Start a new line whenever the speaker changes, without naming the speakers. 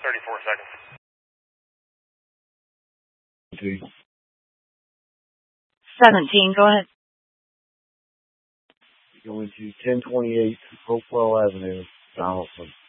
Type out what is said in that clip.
34 seconds.
Okay.
17, go ahead.
Going to 1028 Hopewell Avenue, Donaldson.